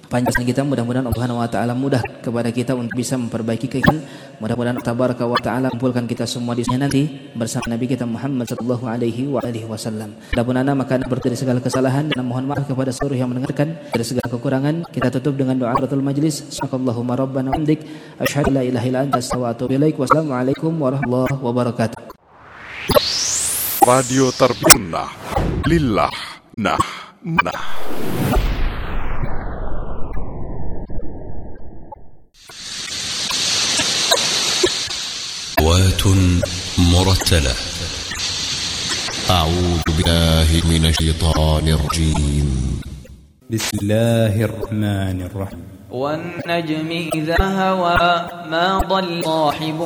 panjang kita. Mudah-mudahan Allah Subhanahu wa taala mudah kepada kita untuk bisa memperbaiki keimanan. Mudah-mudahan tabaraka wa taala kumpulkan kita semua di sana nanti bersama Nabi kita Muhammad sallallahu alaihi wasallam. Adapun ana maka berarti segala kesalahan dan mohon maaf kepada seluruh yang mendengarkan dari segala kekurangan. Kita tutup dengan doa Ratul Majlis. Subhanallahumma rabbana wa bihamdik asyhadu an la ilaha illa anta astaghfiruka wa atubu ilaik. Wassalamualaikum warahmatullahi wabarakatuh. Radio Tersunnah Lillah Nah. أصوات مرتلة. أعوذ بالله من الشيطان الرجيم. بسم الله الرحمن الرحيم. والنجم إذا هوى ما ضل صاحبكم